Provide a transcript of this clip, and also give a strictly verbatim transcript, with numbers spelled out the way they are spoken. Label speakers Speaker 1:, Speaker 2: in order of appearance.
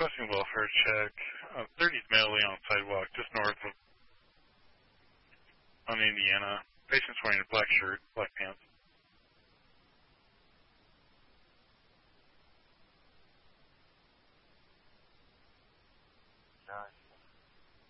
Speaker 1: requesting welfare check. Uh, thirtieth male on sidewalk just north of on Indiana. Patient's wearing a black shirt, black pants.
Speaker 2: Nice.